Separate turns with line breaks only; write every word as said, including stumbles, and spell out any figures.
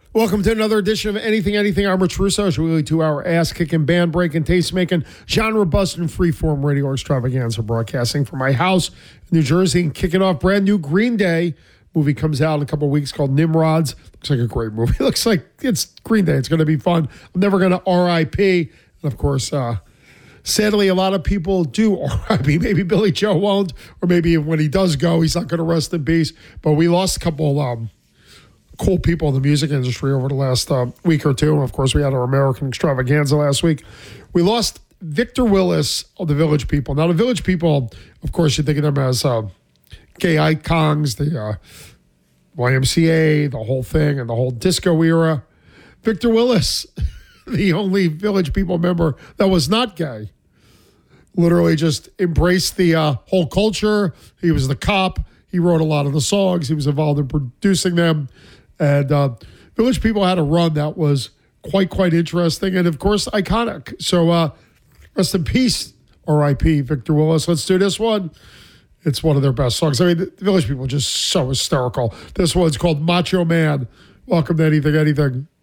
Welcome to another edition of Anything, Anything. I'm Rich Russo. It's really two-hour ass-kicking, band-breaking, taste-making, genre-busting, free-form radio extravaganza broadcasting from my house in New Jersey and kicking off brand new Green Day. Movie comes out in a couple of weeks called Nimrods. Looks like a great movie. Looks like it's Green Day. It's going to be fun. I'm never going to R I P. And, of course, uh, sadly, a lot of people do R I P. Maybe Billy Joe won't, or maybe when he does go, he's not going to rest in peace. But we lost a couple um cool people in the music industry over the last uh, week or two. And of course, we had our American extravaganza last week. We lost Victor Willis of the Village People. Now, the Village People, of course, you think of them as uh, gay icons, the uh, Y M C A, the whole thing, and the whole disco era. Victor Willis, the only Village People member that was not gay, literally just embraced the uh, whole culture. He was the cop. He wrote a lot of the songs. He was involved in producing them. And uh, Village People had a run that was quite, quite interesting and, of course, iconic. So uh, rest in peace, R I P Victor Willis. Let's do this one. It's one of their best songs. I mean, the Village People are just so hysterical. This one's called Macho Man. Welcome to Anything, Anything.